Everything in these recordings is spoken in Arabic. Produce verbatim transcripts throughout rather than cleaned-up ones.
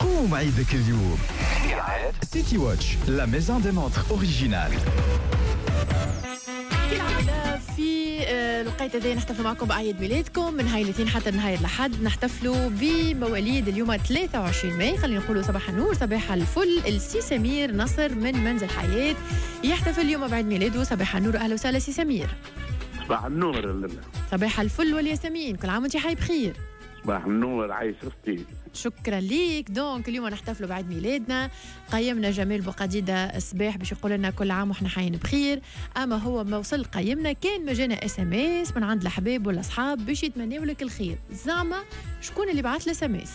قوم عيدك اليوم. سيتي واتش لا ميزون دي مونتر اوريجينال. كالعادة في الوقت هذا نحتفل معكم بأعياد ميلادكم من هاي الاثنين حتى نهاية الأحد. نحتفلوا بمواليد اليوم ثلاثة وعشرين ماي. خلينا نقولوا صباح النور صباح الفل. السي سمير نصر من منزل حياة يحتفل اليوم بعيد ميلاده. صباح النور، أهلا وسهلا سي سمير. صباح النور. صباح الفل والياسمين، كل عام وانت حي بخير. صباح النور، عايش اختي. شكرا ليك. دونك اليوم نحتفلوا بعيد ميلادنا. قيمنا جمال بوقديدة الصباح باش يقول لنا كل عام وحنا حيين بخير. اما هو ما وصل قيمنا كان ما جانا اس ام اس من عند الحباب والاصحاب باش يتمنوا لك الخير. زعما شكون اللي بعث له اس ام اس؟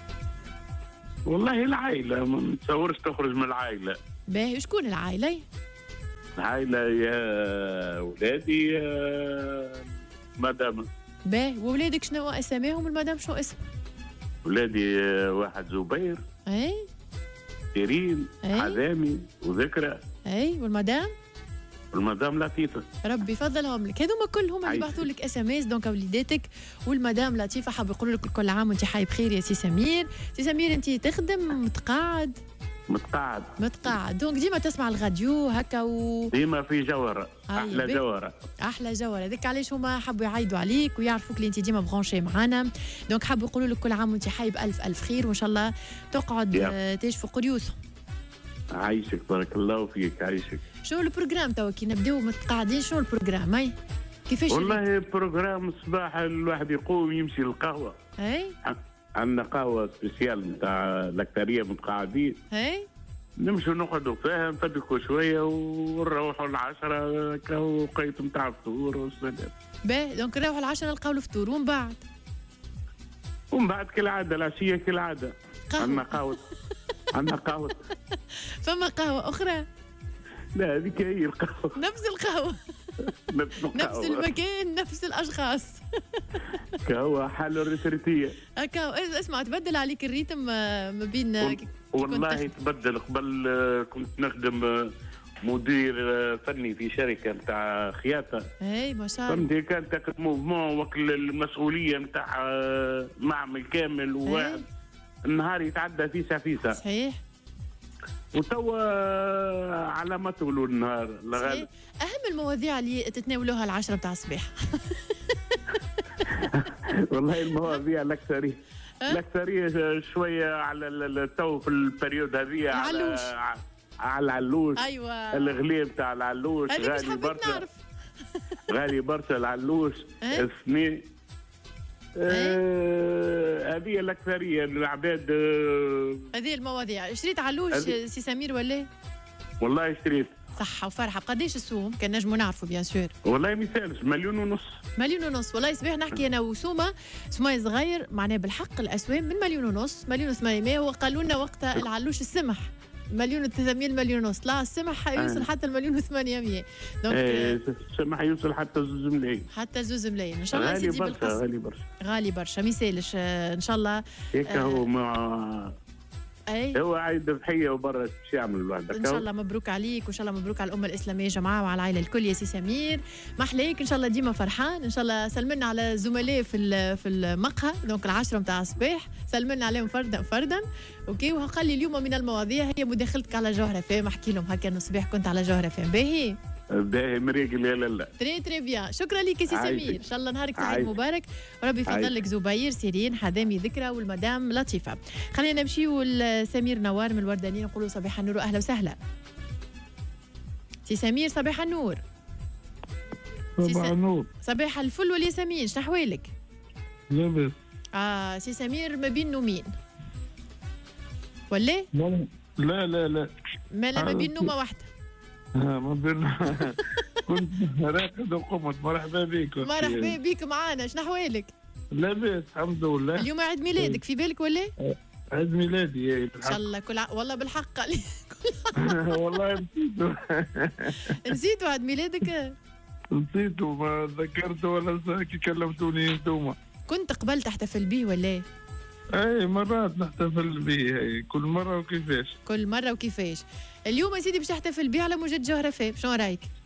والله العائله، ما نتصورش تخرج من العائله. باهي، شكون العائله؟ العائله يا ولادي يا مدام. باهي، وولادك شنو اساميهم والمدام شنو اسم؟ ولادي واحد زبير، اي سيرين، حزامي وذكرى. اي والمدام؟ والمدام لطيفه. ربي يفضلهم لك. هذوما كلهم اللي بعثوا لك اس ام اس. دونك وليداتك والمدام لطيفه حابب يقولوا لك كل عام وانت حي بخير يا سي سمير. سي سمير انت تخدم متقاعد؟ متقاعد. متقاعد. دونك ديما تسمع الراديو هكا و ديما في جوهره. احلى بي. جوهره. احلى جوهره. هذاك علاش هما حبوا يعيدوا عليك ويعرفوك اللي انت ديما برونشي معانا. دونك حبوا يقولوا لك كل عام وانت حي بالف الف خير وان شاء الله تقعد تشفى قريوسهم. عايشك بارك الله فيك. عايشك. شنو البروجرام توا كي نبداو متقاعدين؟ شنو البروجرام؟ اي كيفاش؟ والله بروجرام الصباح الواحد يقوم يمشي للقهوه. اي عندنا قهوه سبيسيال نتاع الاكثريه متقاعدين. اي نمشوا نقعدوا فيها نفدكوا شويه ونروحوا العشرة كهو قيت نتاع الفطور والسلام. باهي، دونك نروحوا العشرة نلقاو الفطور ومن بعد ومن بعد كالعاده العشيه كالعاده عندنا قهوه. عندنا قهوه. فما قهوه اخرى؟ لا هذيك هي القهوه. نفس القهوه. نفس المكان نفس الاشخاص. قهوه حاله ريتريتيه. هكا اسمع، تبدل عليك الريتم ما بين. والله تبدل. قبل كنت نخدم مدير فني في شركه نتاع خياطه. اي ما شاء الله. فهمتي، كان تاخذ موفمون وقت المسؤوليه نتاع معمل كامل وواحد النهار يتعدى فيسا فيسا. صحيح. وتوا على ما تقولوا النهار صحيح. اهم المواضيع اللي تتناولوها العشرة بتاع الصباح. والله المواضيع الاكثريه الاكثريه شويه على التو في البريود هذه على على العلوش. ايوه الغليه بتاع العلوش غالي برشا. غالي برشا العلوش اثنين. هذه آه الاكثريه العباد. هذه المواضيع. شريت علوش سي سمير ولا؟ والله اشتريت. صحه وفرحه. بقديش السوم؟ كان نجموا نعرفوا بيان سور. والله مثالش مليون ونص. مليون ونص. والله صباح نحكي انا وسومه سماي صغير معناه بالحق الاسوام من مليون ونص مليون وثمانمائة. وقالوا لنا وقتها العلوش السمح مليون وثلاثمائة مليون ونص. لا السمح يوصل حتى المليون وثمانمائة. دونك ايه السمح يوصل حتى زوز ملايين. حتى زوز ملايين ان شاء الله. غالي برشا. غالي برشا. غالي برشا. ما يسالش ان شاء الله. هيك آه هو مع أي. هو عايد ضحيه وبرا باش يعمل الواحد. ان شاء الله مبروك عليك وان شاء الله مبروك على الامه الاسلاميه جماعه وعلى العائله الكل يا سي سمير. محليك ان شاء الله ديما فرحان. ان شاء الله سلمنا على الزملاء في في المقهى. دونك العشرة نتاع الصباح سلمنا عليهم فردا فردا. اوكي. وخلي اليوم من المواضيع هي مداخلتك على جوهره فام. احكي لهم هكا الصباح كنت على جوهره فام. باهي باهي مريقل يا لالا. تري تري بيان. شكرا لك يا سي سمير. ان شاء الله نهارك سعيد مبارك وربي يفضل لك زبير سيرين حذامي ذكرى والمدام لطيفه. خلينا نمشيو لسمير نوار من الوردانيين نقولوا صباح النور واهلا وسهلا. سي سمير صباح النور. صباح النور. صباح الفل والياسمين. شنو احوالك؟ لاباس. اه سي سمير ما بين نومين ولا؟ لا لا لا ما لا ما بين نومه واحده. ما بين. كنت راقد وقمت. مرحبا بك. مرحبا بك معانا. شنو احوالك؟ لاباس الحمد لله. اليوم عيد ميلادك في بالك ولا؟ عيد ميلادي ان شاء الله. كل ع... والله بالحق. والله نسيته. نسيتوا عيد ميلادك؟ نسيته ما ذكرته ولا كي كلمتوني انتوما. كنت قبل تحتفل به ولا؟ اي مرات نحتفل به. كل مره وكيفاش. كل مره وكيفاش. اليوم يا سيدي باش تحتفل به على موجة جوهره فام. شنو رايك؟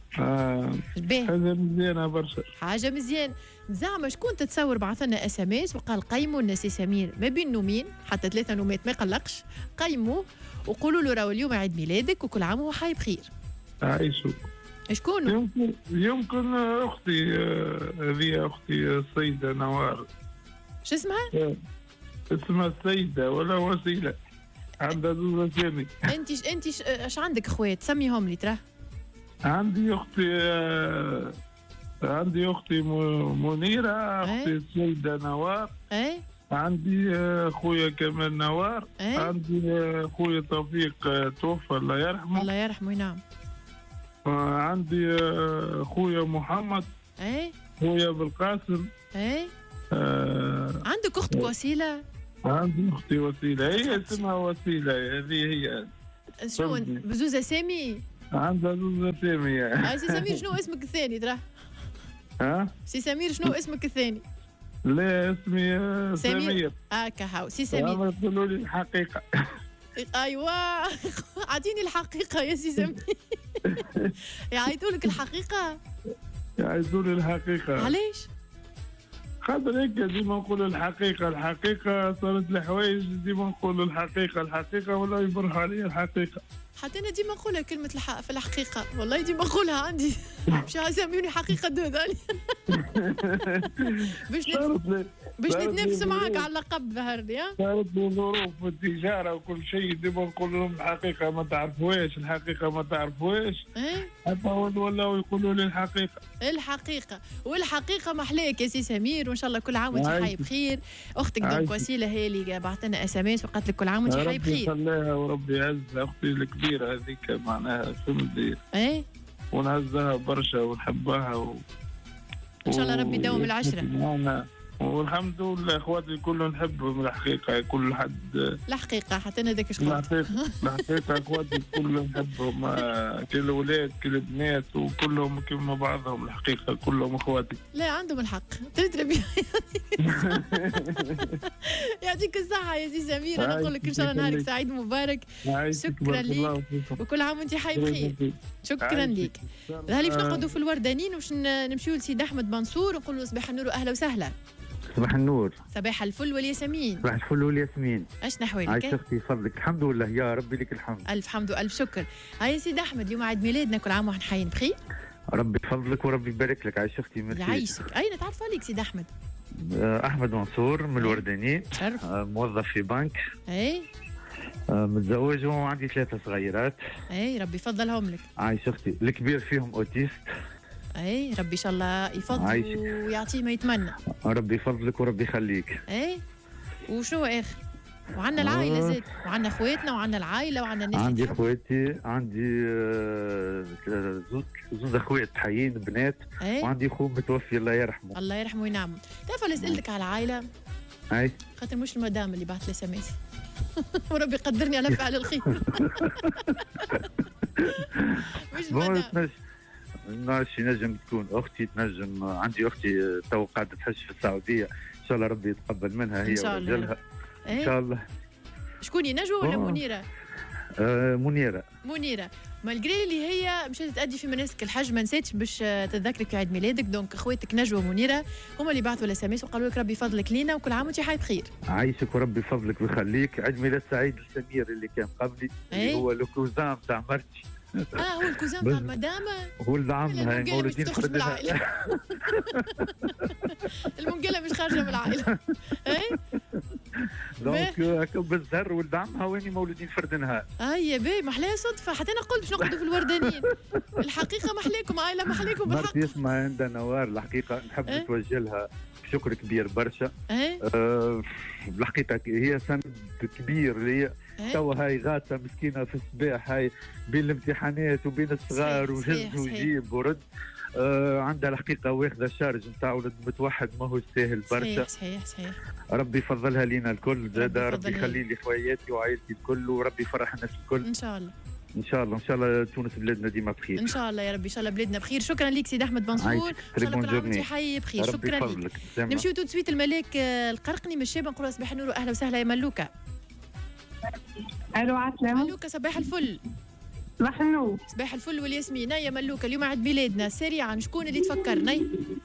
آه. حاجة مزيانة برشا. حاجة مزيان. زعما شكون تتصور بعث لنا اس ام اس وقال قيموا الناس سمير ما بين نومين حتى ثلاثة نومات ما يقلقش، قيموا وقولوا له راهو اليوم عيد ميلادك وكل عام وهو حي بخير. عايشو. شكون؟ يمكن يمكن اختي هذه اختي السيدة نوار. شو اسمها؟ اسمها السيدة ولا وسيلة. عندها زوز اسامي. انت انت اش عندك اخوات؟ سميهم لي ترى. عندي اختي آه عندي اختي منيرة، اختي السيدة نوار. اي عندي اخويا كمال نوار. أي؟ عندي اخويا توفيق توفى الله يرحمه. الله يرحمه نعم. عندي اخويا محمد. اي اخويا بالقاسم. اي آه عندك اختك وسيلة؟ عندي اختي وسيلة، هي اسمها وسيلة، هذه هي. شنو بزوز اسامي؟ عندها زوز اسامي. هاي سي سمير شنو اسمك الثاني ترى؟ ها؟ سي سمير شنو اسمك الثاني؟ لا اسمي سمير. سمير. هكا هاو سي سمير. يقولوا لي الحقيقة. ايوه اعطيني الحقيقة يا سي سمير. يعيطوا لك الحقيقة؟ يعيطوا لي الحقيقة. علاش؟ خاطر هيك ديما نقولوا الحقيقة الحقيقة، صارت الحوايج ديما نقولوا الحقيقة الحقيقة ولا يبرح علي الحقيقة. حتى انا ديما نقولها كلمة الحق في الحقيقة، والله ديما نقولها عندي. مش يسميوني حقيقة دوداني. باش نت... باش نتنافس معاك على اللقب ظهرني. ها صارت لي ظروف في التجارة وكل شيء ديما نقول لهم الحقيقة ما تعرفوهاش الحقيقة ما تعرفوهاش. ايه حتى ولاو يقولوا لي الحقيقة. الحقيقة والحقيقة محلاك يا سي سمير، وان شاء الله كل عام وانت حي بخير. اختك دونك وسيلة هي اللي بعثت لنا اس ام اس وقالت لك كل عام وانت حي بخير. ربي يخليها وربي يعزها، اختي الكبيرة هذيك معناها فهمتي. ايه ونعزها برشا ونحبها و... ان شاء الله ربي يدوم العشرة. والحمد لله اخواتي كلهم نحبهم الحقيقة، كل حد الحقيقة حتى انا ذاك شكون. الحقيقة الحقيقة اخواتي كلهم نحبهم، كل اولاد كل بنات وكلهم كما بعضهم، الحقيقة كلهم اخواتي. لا عندهم الحق. تدري يعطيك الصحة يا سي سمير، انا نقول لك ان شاء الله نهارك سعيد مبارك. شكرا لك وكل عام وانت حي بخير. شكرا لك. هذه باش نقعدوا في الوردانين وباش نمشيو لسيد احمد منصور ونقول له صباح النور واهلا وسهلا. صباح النور. صباح الفل والياسمين. صباح الفل والياسمين. اش نحوالك؟ عايش اختي فضلك. الحمد لله يا ربي لك الحمد. الف حمد والف شكر. هاي يا سيد احمد اليوم عيد ميلادنا، كل عام واحنا حيين بخير. ربي يفضلك وربي يبارك لك. عايش اختي ميرسي. يعيشك. اين تعرف عليك سيد احمد؟ احمد منصور من الورداني. شرف. موظف في بنك. اي متزوج وعندي ثلاثة صغيرات. اي ربي يفضلهم لك. عايش اختي الكبير فيهم اوتيست. اي ربي ان شاء الله يفضل ويعطيه ما يتمنى. ربي يفضلك وربي يخليك. اي وشنو اخر؟ وعندنا العائله زاد، وعندنا اخواتنا وعندنا العائله وعندنا الناس. عندي اخواتي، عندي زوز زوز اخوات حيين بنات. أي؟ وعندي اخو متوفي الله يرحمه. الله يرحمه وينعمه. تعرف اللي سالتك على العائله؟ اي خاطر مش المدام اللي بعث لي اس ام اس. وربي قدرني على فعل الخير. مش المدام. نعرفش نجم تكون اختي، تنجم عندي اختي تو قاعده تحج في السعوديه، ان شاء الله ربي يتقبل منها هي ورجالها. ان شاء الله. شكون نجوى ولا منيره؟ آه منيره. منيره مالجري اللي هي مشات تأدي في مناسك الحج ما نسيتش باش تتذكرك في عيد ميلادك، دونك اخواتك نجوى ومنيره هما اللي بعثوا الاس ام اس وقالوا لك ربي يفضلك لينا وكل عام وانت حي بخير. عايشك وربي يفضلك ويخليك. عيد ميلاد سعيد لسمير اللي كان قبلي. اللي هو الكوزان تاع مرتي. اه هو الكوزان تاع المدامه. هو ولد عمها مولودين في العائله. المنقله مش خارجه من العائله. اي دونك هكا بالزهر ولد عمها واني مولودين فرد نهار. اي باهي محلاها صدفه، حتى انا قلت باش نقعدوا في الوردانيين. الحقيقه محليكم عائله محليكم بالحق. مرتي اسمها عندها نوار، الحقيقه نحب أه؟ نتوجه لها بشكر كبير برشا. أه؟ أه الحقيقه هي سند كبير ليا. توا هاي غاته مسكينه في الصباح هاي بين الامتحانات وبين الصغار وهز وجيب ورد. آه عندها الحقيقه واخذه الشارج نتاع ولد متوحد ماهوش ساهل برشا. صحيح صحيح صحيح. ربي يفضلها لينا الكل زاد، ربي يخلي لي خوياتي وعائلتي الكل وربي يفرح الناس الكل ان شاء الله. ان شاء الله ان شاء الله تونس بلادنا ديما بخير ان شاء الله يا ربي. ان شاء الله بلادنا بخير. شكرا لك سيد احمد منصور. ان شاء الله كل عام وانت حي بخير. شكرا لك. نمشيو تو سويت الملاك القرقني من الشابه نقولوا صباح النور واهلا وسهلا يا ملوكه. الو عسلامة. ملوكه صباح الفل. صباح النور. صباح الفل والياسمين. يا ملوكه اليوم عيد ميلادنا، سريعا شكون اللي تفكرني؟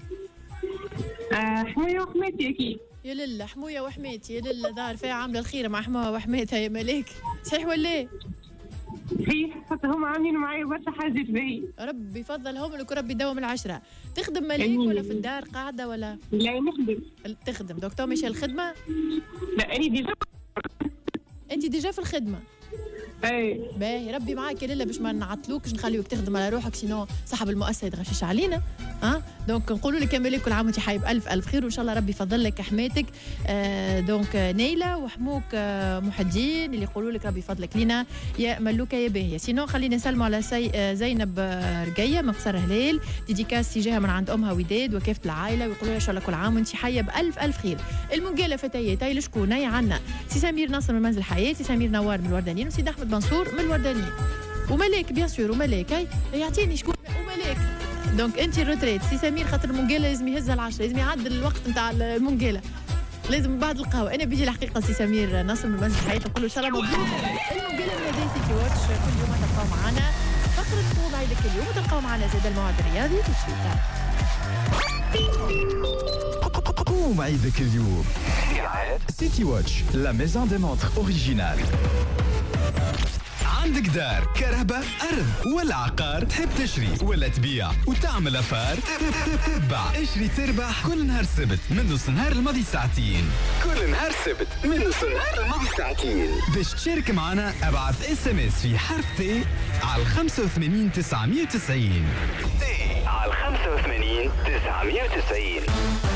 آه حمويه وحماتي اكيد. يا لله حمويه وحماتي، يا لله دار فيها عامله الخير مع حموها وحماتها يا ملاك، صحيح ولا؟ صحيح، خاطر هم عاملين معايا برشا حاجات باهية. ربي يفضلهم لك وربي يدوم العشرة. تخدم ملاك ولا في الدار قاعدة ولا؟ لا نخدم. تخدم دوك تو ماشية الخدمة؟ لا أنا ديجا. أنت ديجا في الخدمة؟ اي باهي ربي معاك يا ليلى باش ما نعطلوكش نخليوك تخدم على روحك سينو صاحب المؤسسه يتغشش علينا ها. دونك نقولوا لك يا ملاك كل عام وانت حايب الف الف خير وان شاء الله ربي يفضل لك حماتك. آه دونك نيله وحموك آه محدين اللي يقولوا لك ربي يفضلك لينا يا ملوكه يا باهيه. سينو خلينا نسلموا على سي آه زينب آه رقيه من قصر هلال، ديديكاس جاها من عند امها وداد وكافه العائله ويقولوا ان شاء الله كل عام وانت حيه بالف الف خير. المنقاله فتيات هاي لشكون؟ هي عندنا سي سمير ناصر من منزل حياه، سي سمير نوار من الوردانيين، وسيد احمد منصور من الوردانيين، وملاك بيان سور وملاك. هاي يعطيني شكون وملاك. دونك انت الروتريت سي سمير خاطر المنقاله لازم يهزها العشرة، لازم يعدل الوقت نتاع المنقاله، لازم بعد القهوه. انا بيجي الحقيقه سي سمير ناصر من منزل حياه نقول له ان شاء الله مبروك المنقاله من هدايا سيتي واتش. كل يوم تلقاو معنا فقره قوم عيدك اليوم وتلقاو معنا زاد الموعد الرياضي تشويتا. قوم عيدك اليوم سيتي واتش لا ميزون دي مونتر اوريجينال. عندك دار كرهبة أرض ولا عقار تحب تشري ولا تبيع وتعمل أفار؟ تتبع اشري تربح كل نهار سبت من نص نهار الماضي ساعتين. كل نهار سبت من نص نهار الماضي ساعتين. باش تشارك معنا ابعث اس ام اس في حرف تي على خمسة وثمانين تسعمية وتسعين. تي على خمسة وثمانين تسعمية وتسعين.